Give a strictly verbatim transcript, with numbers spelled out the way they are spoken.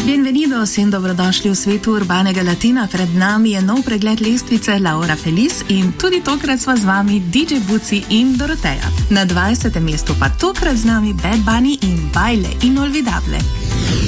Bienvenidos in dobrodošli v svetu urbanega latina. Pred nami je nov pregled lestvice Laura Feliz in tudi tokrat sva z vami D J Buci in Doroteja. Na dvajsetem mestu pa tokrat z nami Bad Bunny in Baile Inolvidable.